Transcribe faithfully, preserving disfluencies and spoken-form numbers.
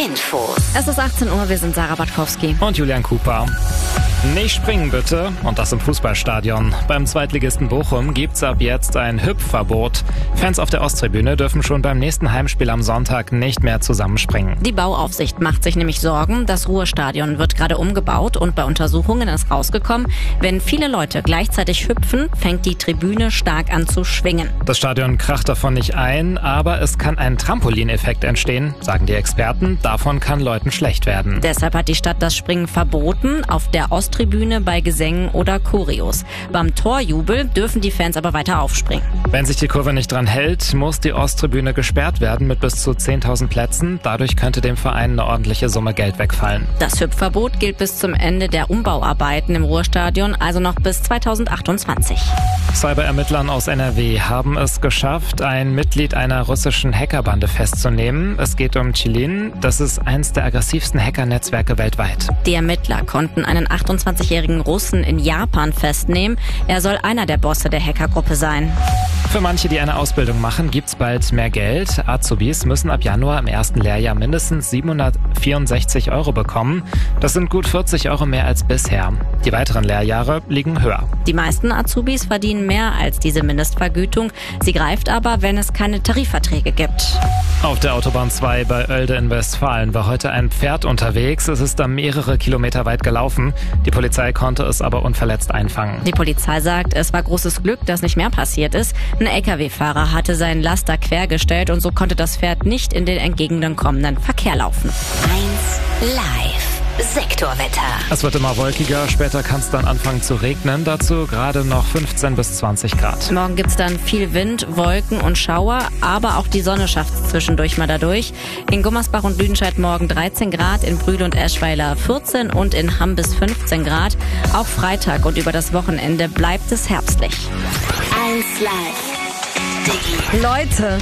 Infos. Es ist achtzehn Uhr, wir sind Sarah Batkowski. Und Julian Cooper. Nicht springen bitte, und das im Fußballstadion. Beim Zweitligisten Bochum gibt's ab jetzt ein Hüpfverbot. Fans auf der Osttribüne dürfen schon beim nächsten Heimspiel am Sonntag nicht mehr zusammenspringen. Die Bauaufsicht macht sich nämlich Sorgen. Das Ruhrstadion wird gerade umgebaut und bei Untersuchungen ist rausgekommen, wenn viele Leute gleichzeitig hüpfen, fängt die Tribüne stark an zu schwingen. Das Stadion kracht davon nicht ein, aber es kann ein Trampolineffekt entstehen, sagen die Experten. Davon kann Leuten schlecht werden. Deshalb hat die Stadt das Springen verboten, auf der Osttribüne bei Gesängen oder Choreos. Beim Torjubel dürfen die Fans aber weiter aufspringen. Wenn sich die Kurve nicht dran hält, muss die Osttribüne gesperrt werden mit bis zu zehntausend Plätzen. Dadurch könnte dem Verein eine ordentliche Summe Geld wegfallen. Das Hüpfverbot gilt bis zum Ende der Umbauarbeiten im Ruhrstadion, also noch bis zweitausendachtundzwanzig. Cyberermittlern aus N R W haben es geschafft, ein Mitglied einer russischen Hackerbande festzunehmen. Es geht um Chilin. Das ist eins der aggressivsten Hackernetzwerke weltweit. Die Ermittler konnten einen achtundzwanzigjährigen Russen in Japan festnehmen. Er soll einer der Bosse der Hackergruppe sein. Für manche, die eine Ausbildung machen, gibt's bald mehr Geld. Azubis müssen ab Januar im ersten Lehrjahr mindestens siebenhundertvierundsechzig Euro bekommen. Das sind gut vierzig Euro mehr als bisher. Die weiteren Lehrjahre liegen höher. Die meisten Azubis verdienen mehr als diese Mindestvergütung. Sie greift aber, wenn es keine Tarifverträge gibt. Auf der Autobahn zwei bei Oelde in Westfalen war heute ein Pferd unterwegs. Es ist da mehrere Kilometer weit gelaufen. Die Polizei konnte es aber unverletzt einfangen. Die Polizei sagt, es war großes Glück, dass nicht mehr passiert ist. Ein L K W-Fahrer hatte seinen Laster quergestellt und so konnte das Pferd nicht in den entgegenkommenden Verkehr laufen. eins Live. Sektorwetter. Es wird immer wolkiger, später kann es dann anfangen zu regnen. Dazu gerade noch fünfzehn bis zwanzig Grad. Morgen gibt's dann viel Wind, Wolken und Schauer, aber auch die Sonne schafft zwischendurch mal dadurch. In Gummersbach und Lüdenscheid morgen dreizehn Grad, in Brühl und Eschweiler vierzehn und in Hamm bis fünfzehn Grad. Auch Freitag und über das Wochenende bleibt es herbstlich. eins Live. Leute!